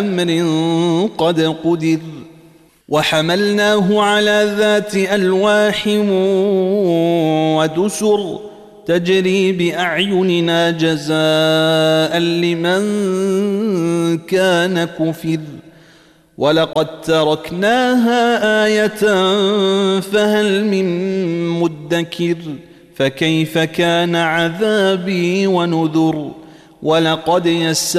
أمر قد قدر وحملناه على ذات ألواح ودسر تجري بأعيننا جزاء لمن كان كفر ولقد تركناها آية فهل من مدكر فكيف كان عذابي ونذر ولقد يسرنا